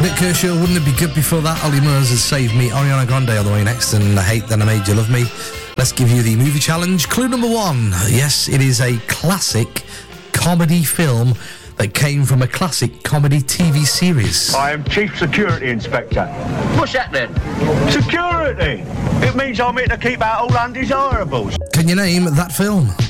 Nick Kershaw, Wouldn't It Be Good Before That? Ollie Murs has Saved Me. Ariana Grande on the way next, and I Hate Then I Made You Love Me. Let's give you the movie challenge. Clue number one. Yes, it is a classic comedy film that came from a classic comedy TV series. I am Chief Security Inspector. What's that then? Security! It means I'm here to keep out all undesirables. Can you name that film?